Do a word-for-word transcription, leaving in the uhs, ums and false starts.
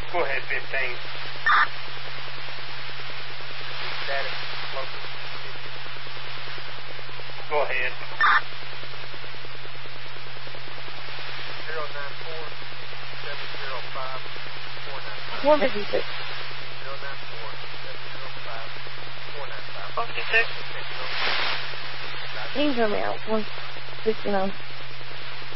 Go ahead, fifteen. Status local. Go ahead. zero nine four seven zero five four nine five. one fifty-six. zero nine four seven zero five four nine five. one fifty-six. You can turn me out. one fifty-nine.